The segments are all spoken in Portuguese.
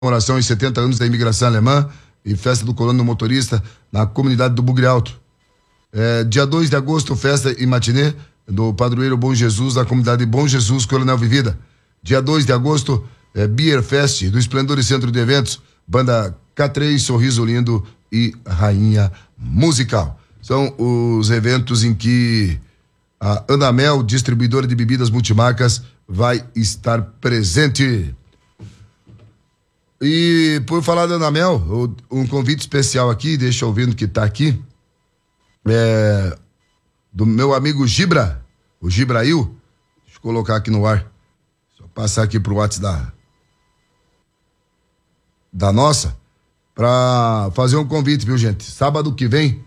comemoração em 70 anos da imigração alemã e festa do colono motorista na comunidade do Bugre Alto. Dia 2 de agosto, festa e matinê do padroeiro Bom Jesus da comunidade Bom Jesus, Coronel Vivida. Dia 2 de agosto, Beer Fest do Esplendor e Centro de Eventos, banda K3, Sorriso Lindo e Rainha Musical. São os eventos em que a Anamel, distribuidora de bebidas multimarcas, vai estar presente. E por falar da Anamel, um convite especial aqui, deixa eu ver no que tá aqui, do meu amigo Gibra, o Gibrail. Deixa eu colocar aqui no ar, só passar aqui pro WhatsApp da nossa, pra fazer um convite, viu, gente? Sábado que vem,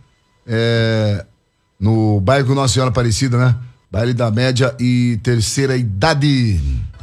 no bairro Nossa Senhora Aparecida, né? Baile da média e terceira idade.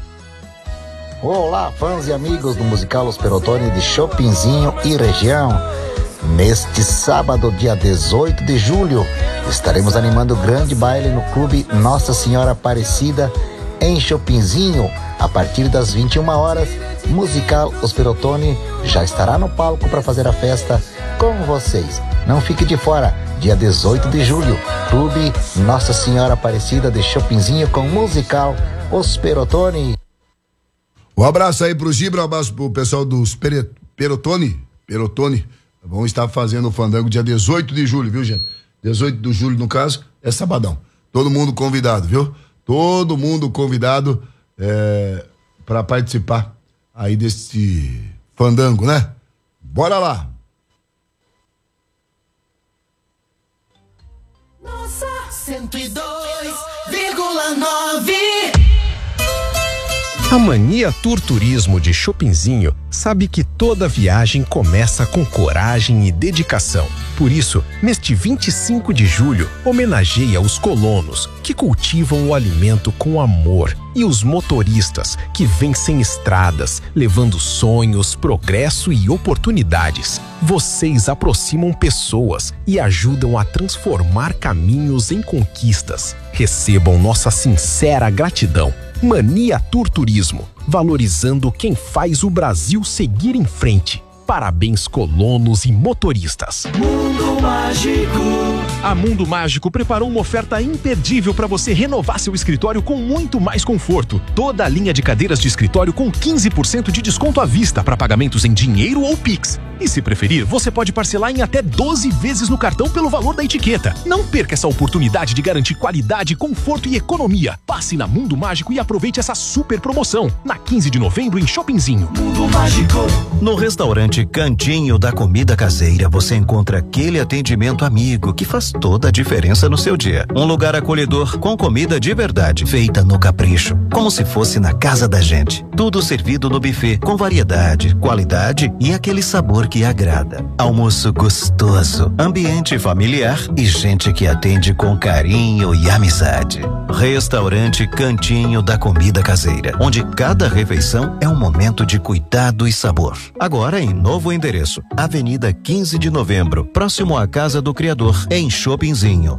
Olá, fãs e amigos do musical Os Perotoni de Chopinzinho e região. Neste sábado, dia 18 de julho, estaremos animando o grande baile no Clube Nossa Senhora Aparecida, em Chopinzinho, a partir das 21 horas. Musical Os Perotoni já estará no palco para fazer a festa com vocês. Não fique de fora, dia 18 de julho, Clube Nossa Senhora Aparecida de Chopinzinho com musical Os Perotoni. Um abraço aí pro Gibra, um abraço pro pessoal dos Perotoni. Vão estar fazendo o fandango dia 18 de julho, viu, gente? 18 de julho, no caso, é sabadão. Todo mundo convidado, viu? Todo mundo convidado para participar aí desse fandango, né? Bora lá! Nossa 102,9. A Mania Tour Turismo de Chopinzinho sabe que toda viagem começa com coragem e dedicação. Por isso, neste 25 de julho, homenageia os colonos que cultivam o alimento com amor e os motoristas que vencem estradas, levando sonhos, progresso e oportunidades. Vocês aproximam pessoas e ajudam a transformar caminhos em conquistas. Recebam nossa sincera gratidão. Mania Tour Turismo, valorizando quem faz o Brasil seguir em frente. Parabéns, colonos e motoristas. Mundo Mágico. A Mundo Mágico preparou uma oferta imperdível para você renovar seu escritório com muito mais conforto. Toda a linha de cadeiras de escritório com 15% de desconto à vista para pagamentos em dinheiro ou Pix. E se preferir, você pode parcelar em até 12 vezes no cartão pelo valor da etiqueta. Não perca essa oportunidade de garantir qualidade, conforto e economia. Passe na Mundo Mágico e aproveite essa super promoção. Na 15 de novembro em Chopinzinho. Mundo Mágico. No restaurante Cantinho da Comida Caseira, você encontra aquele atendimento amigo que faz toda a diferença no seu dia. Um lugar acolhedor com comida de verdade, feita no capricho, como se fosse na casa da gente. Tudo servido no buffet, com variedade, qualidade e aquele sabor que agrada. Almoço gostoso, ambiente familiar e gente que atende com carinho e amizade. Restaurante Cantinho da Comida Caseira, onde cada refeição é um momento de cuidado e sabor. Agora em novo endereço, Avenida 15 de Novembro, próximo à Casa do Criador, em Chopinzinho.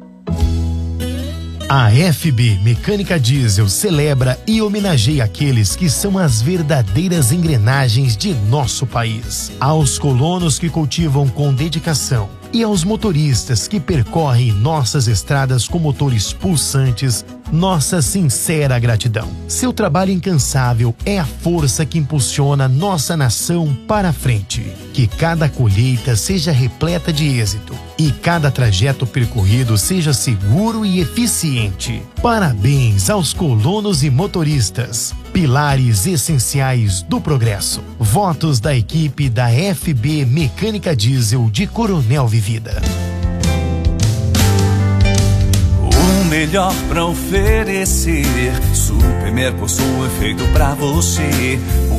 A FB Mecânica Diesel celebra e homenageia aqueles que são as verdadeiras engrenagens de nosso país. Aos colonos que cultivam com dedicação e aos motoristas que percorrem nossas estradas com motores pulsantes, nossa sincera gratidão. Seu trabalho incansável é a força que impulsiona nossa nação para frente. Que cada colheita seja repleta de êxito e cada trajeto percorrido seja seguro e eficiente. Parabéns aos colonos e motoristas, pilares essenciais do progresso. Votos da equipe da FB Mecânica Diesel de Coronel Vivida. O melhor pra oferecer. Super Mercosul é feito pra você.